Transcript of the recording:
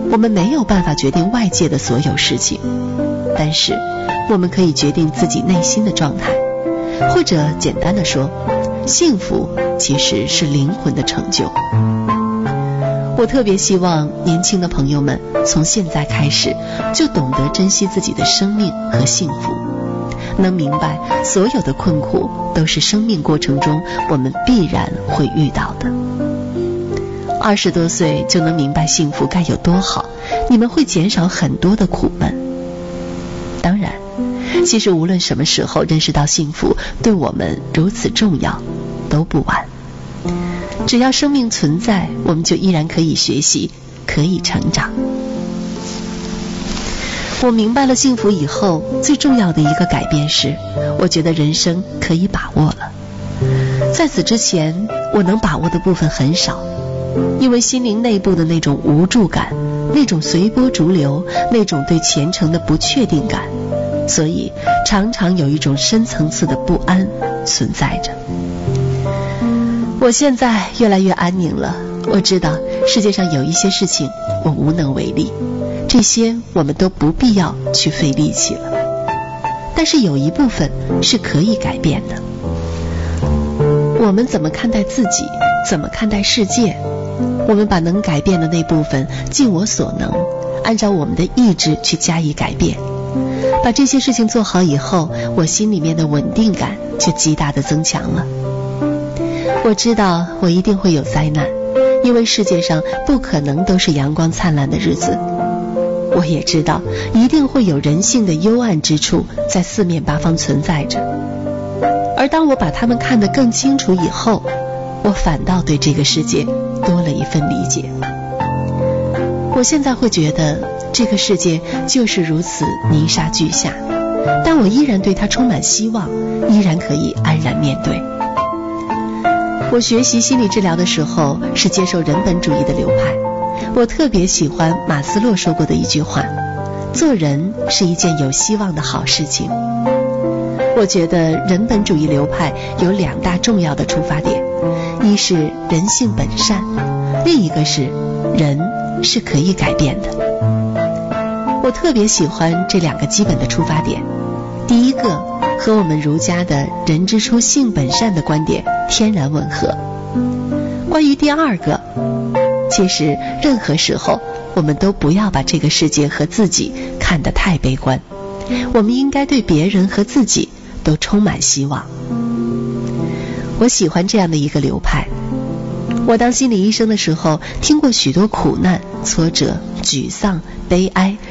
我们没有办法决定外界的所有事情，但是我们可以决定自己内心的状态，或者简单的说，幸福其实是灵魂的成就。我特别希望年轻的朋友们从现在开始就懂得珍惜自己的生命和幸福，能明白所有的困苦都是生命过程中我们必然会遇到的。20多岁就能明白幸福该有多好，你们会减少很多的苦闷。当然，其实无论什么时候认识到幸福对我们如此重要，都不晚。只要生命存在，我们就依然可以学习，可以成长。我明白了幸福以后，最重要的一个改变是，我觉得人生可以把握了。在此之前，我能把握的部分很少，因为心灵内部的那种无助感，那种随波逐流，那种对前程的不确定感，所以常常有一种深层次的不安存在着。我现在越来越安宁了，我知道世界上有一些事情我无能为力，这些我们都不必要去费力气了，但是有一部分是可以改变的。我们怎么看待自己，怎么看待世界，我们把能改变的那部分尽我所能，按照我们的意志去加以改变。把这些事情做好以后，我心里面的稳定感就极大的增强了。我知道我一定会有灾难，因为世界上不可能都是阳光灿烂的日子。我也知道一定会有人性的幽暗之处在四面八方存在着，而当我把它们看得更清楚以后，我反倒对这个世界多了一份理解。我现在会觉得这个世界就是如此泥沙俱下，但我依然对它充满希望，依然可以安然面对。我学习心理治疗的时候是接受人本主义的流派，我特别喜欢马斯洛说过的一句话，做人是一件有希望的好事情。我觉得人本主义流派有2大重要的出发点，一是人性本善，另一个是人是可以改变的。我特别喜欢这2个基本的出发点，第一个和我们儒家的人之初性本善的观点天然吻合。关于第2个，其实任何时候我们都不要把这个世界和自己看得太悲观，我们应该对别人和自己都充满希望。我喜欢这样的一个流派。我当心理医生的时候，听过许多苦难、挫折、沮丧、悲哀，